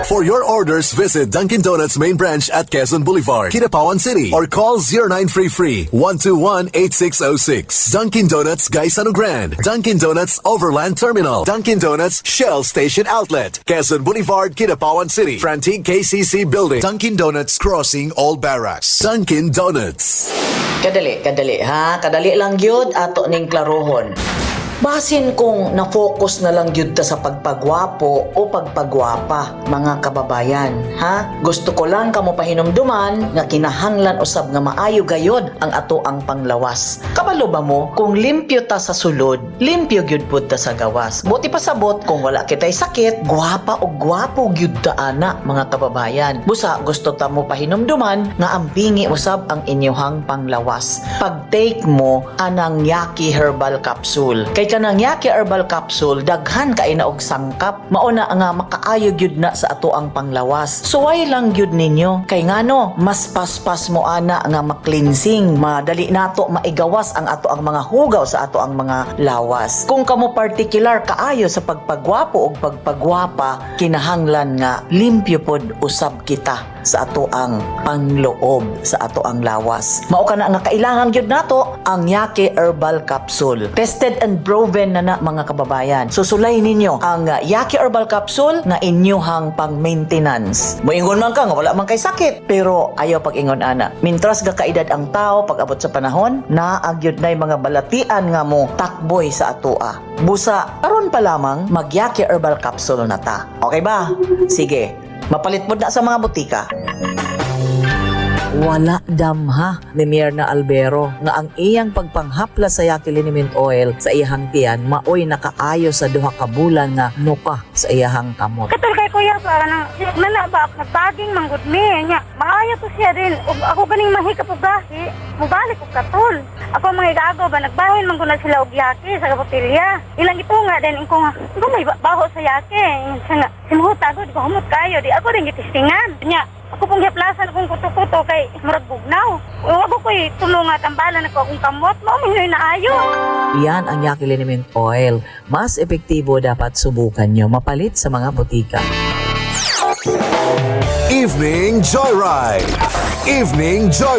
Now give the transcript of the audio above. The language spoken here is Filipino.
For your orders, visit Dunkin' Donuts main branch at Quezon Boulevard, Kidapawan City, or call 0933-121-8606. Dunkin' Donuts Gaisano Grand, Dunkin' Donuts Overland Terminal, Dunkin' Donuts Shell Station Outlet, Quezon Boulevard, Kidapawan City, Frantic KCC Building, Dunkin' Donuts Crossing All Barracks. Dunkin' Donuts. Kadali ha, kadali lang gyud ato ning klarohon. Basin kung na-focus na lang yun ta sa pagpagwapo o pagpagwapa, mga kababayan, ha? Gusto ko lang kamo pahinumduman nga kinahanglan usab nga maayo gayod ang ato ang panglawas. Kabalo ba mo, kung limpyo ta sa sulod, limpyo gyud pud ta sa gawas. Buti pasabot kung wala kitay sakit, gwapa o gwapo gyud ta ana, mga kababayan. Busa gusto ta mo pahinumduman nga ambingi usab ang inyohang panglawas. Pag-take mo anang Yaki Herbal Capsule. Kanang Yaki Herbal Capsule, daghan kay na og sangkap, mauna nga makaayo gyud na sa ato ang panglawas. Suway lang gyud ninyo kay ngano mas paspas mo ana nga ma-cleansing, madali nato maigawas ang ato ang mga hugaw sa ato ang mga lawas. Kung kamo particular kaayo sa pagpagwapo og pagpagwapa, kinahanglan nga limpyo pod usab kita sa ato ang pangloob sa ato ang lawas. Mao kana nga kailangan gyud nato ang Yaki Herbal Capsule. Tested and proven na mga kababayan. Susulay ninyo ang Yaki Herbal Capsule na inyohang pang-maintenance. Moingon man ka nga wala man kay sakit, pero ayaw pag-ingon ana. Mintras ga kaedad ang tao pag abot sa panahon, naagyod nay mga balatian nga mo takboy sa atoa. Busa aron pa lamang mag Yaki Herbal Capsule na ta. Okay ba? Sige. Mapalit mo na sa mga butika. Wala damha ni Myrna Albero nga ang iyang pagpanghapla sa Yaki Liniment Oil sa iyahang tiyan maoy nakaayo sa duha ka bulan nga nuka sa iyahang kamot. Katul kay kuya para nang nalaba nagpaging manggod mi nya. Maayo to siya din. Ug ako ganing mahikap og gasi, mubalik og katul. Ako mga igago ba nagbahin man na sila og Yaki sa kabotilya. Ilang ito nga din ko nga may baho sa Yaki. Nga sinuhuta ko di ko humot kayo di ako din gitistingan. Nya ako pong hiplasan kung kuto-kuto kay murag bugnaw. Ako ko'y tulungat ang bala na ko akong kamot. Mauminyoy na ayo. Yan ang Yaki Liniment Oil. Mas epektibo dapat subukan nyo mapalit sa mga butika. Evening Joyride. Evening Joyride.